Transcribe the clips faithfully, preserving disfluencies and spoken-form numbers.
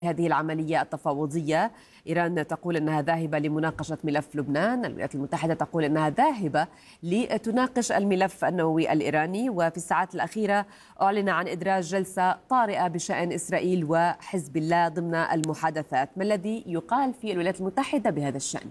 هذه العملية التفاوضية. إيران تقول أنها ذاهبة لمناقشة ملف لبنان، الولايات المتحدة تقول أنها ذاهبة لتناقش الملف النووي الإيراني. وفي الساعات الأخيرة أعلن عن إدراج جلسة طارئة بشأن إسرائيل وحزب الله ضمن المحادثات. ما الذي يقال في الولايات المتحدة بهذا الشأن؟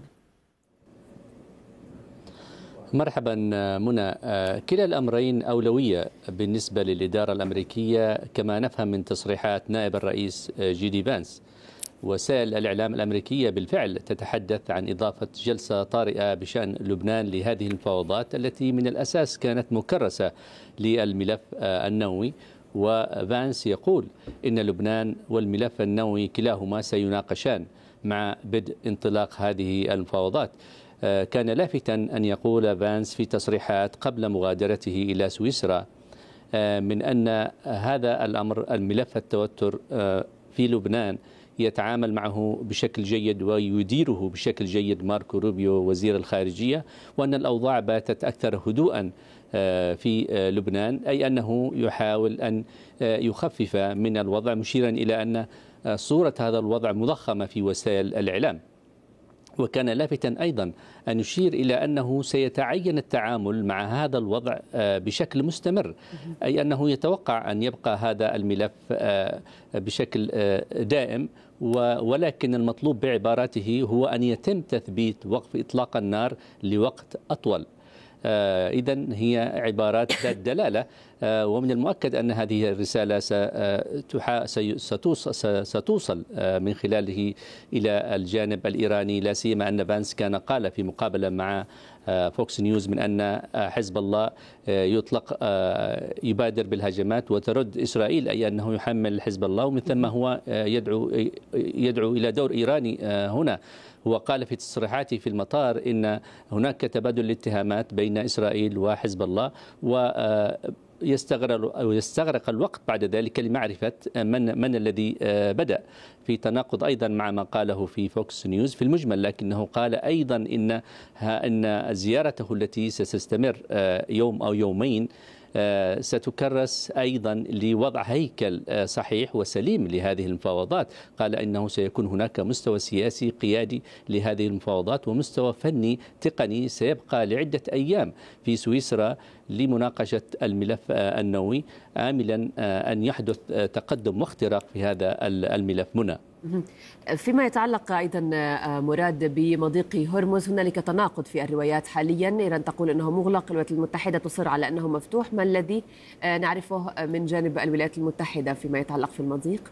مرحبا منى، كلا الأمرين أولوية بالنسبة للإدارة الأمريكية كما نفهم من تصريحات نائب الرئيس جي دي فانس. وسائل الإعلام الأمريكية بالفعل تتحدث عن إضافة جلسة طارئة بشأن لبنان لهذه المفاوضات التي من الأساس كانت مكرسة للملف النووي. وفانس يقول إن لبنان والملف النووي كلاهما سيناقشان مع بدء انطلاق هذه المفاوضات. كان لافتا أن يقول فانس في تصريحات قبل مغادرته إلى سويسرا من أن هذا الأمر الملف التوتر في لبنان يتعامل معه بشكل جيد ويديره بشكل جيد ماركو روبيو وزير الخارجية، وأن الأوضاع باتت أكثر هدوءا في لبنان، أي أنه يحاول أن يخفف من الوضع، مشيرا إلى أن صورة هذا الوضع مضخمة في وسائل الإعلام. وكان لافتا أيضا أن يشير إلى أنه سيتعين التعامل مع هذا الوضع بشكل مستمر، أي أنه يتوقع أن يبقى هذا الملف بشكل دائم، ولكن المطلوب بعبارته هو أن يتم تثبيت وقف إطلاق النار لوقت أطول. إذن هي عبارات ذات دلالة، ومن المؤكد أن هذه الرسالة ستوصل من خلاله إلى الجانب الإيراني، لا سيما أن فانس كان قال في مقابلة مع فوكس نيوز من أن حزب الله يطلق يبادر بالهجمات وترد إسرائيل، أي أنه يحمل حزب الله، ومن ثم هو يدعو يدعو إلى دور إيراني هنا. هو قال في تصريحاته في المطار إن هناك تبادل الاتهامات بين إسرائيل وحزب الله، و يستغرق أو يستغرق الوقت بعد ذلك لمعرفة من من الذي بدأ، في تناقض أيضا مع ما قاله في فوكس نيوز في المجمل. لكنه قال أيضا إن إن زيارته التي ستستمر يوم أو يومين ستكرس أيضا لوضع هيكل صحيح وسليم لهذه المفاوضات. قال إنه سيكون هناك مستوى سياسي قيادي لهذه المفاوضات، ومستوى فني تقني سيبقى لعدة أيام في سويسرا لمناقشة الملف النووي، آملا أن يحدث تقدم واختراق في هذا الملف. منى، فيما يتعلق أيضا مراد بمضيق هرمز، هنالك تناقض في الروايات حاليا. إيران تقول أنه مغلق، الولايات المتحدة تصر على أنه مفتوح. ما الذي نعرفه من جانب الولايات المتحدة فيما يتعلق في المضيق؟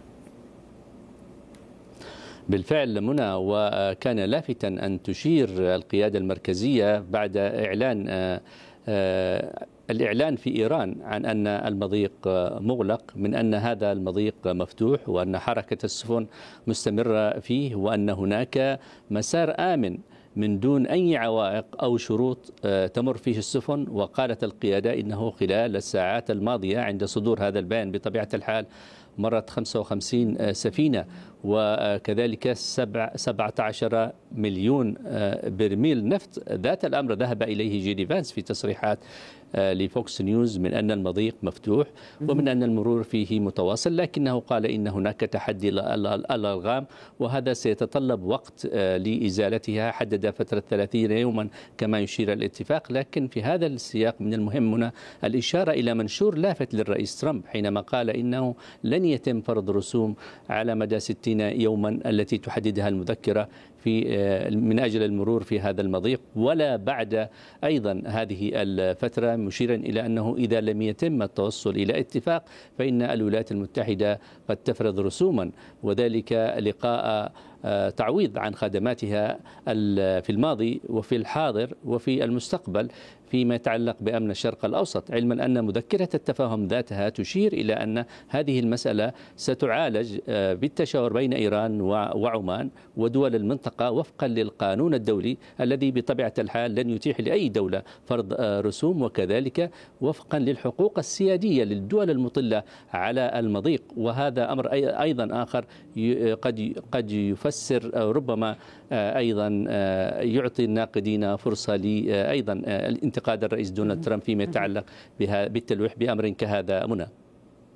بالفعل منى، وكان لافتا أن تشير القيادة المركزية بعد إعلان الإعلان في إيران عن أن المضيق مغلق من أن هذا المضيق مفتوح، وأن حركة السفن مستمرة فيه، وأن هناك مسار آمن من دون أي عوائق أو شروط تمر فيه السفن. وقالت القيادة إنه خلال الساعات الماضية عند صدور هذا البيان بطبيعة الحال مرت خمسة وخمسين سفينة، وكذلك سبعة عشر مليون برميل نفط. ذات الأمر ذهب إليه جي دي فانس في تصريحات لفوكس نيوز من أن المضيق مفتوح ومن أن المرور فيه متواصل، لكنه قال إن هناك تحدي الألغام، وهذا سيتطلب وقت لإزالتها. حدد فترة ثلاثين يوما كما يشير الاتفاق. لكن في هذا السياق من المهم هنا الإشارة إلى منشور لافت للرئيس ترامب حينما قال إنه لن يتم فرض رسوم على مدى ستين يوما التي تحددها المذكرة في من أجل المرور في هذا المضيق، ولا بعد أيضا هذه الفترة، مشيرا إلى أنه إذا لم يتم التوصل إلى اتفاق فإن الولايات المتحدة قد تفرض رسوما، وذلك لقاء تعويض عن خدماتها في الماضي وفي الحاضر وفي المستقبل فيما يتعلق بأمن الشرق الأوسط، علما أن مذكرة التفاهم ذاتها تشير إلى أن هذه المسألة ستعالج بالتشاور بين إيران وعمان ودول المنطقة وفقا للقانون الدولي الذي بطبيعة الحال لن يتيح لأي دولة فرض رسوم، وكذلك وفقا للحقوق السيادية للدول المطلة على المضيق. وهذا أمر أيضا آخر قد قد يفسر ربما أيضا يعطي الناقدين فرصة لأيضا الانتقاد الرئيس دونالد ترامب فيما يتعلق بالتلويح بأمر كهذا. منى.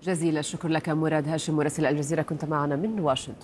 جزيل الشكر لك مراد هاشم مراسل الجزيرة، كنت معنا من واشنطن.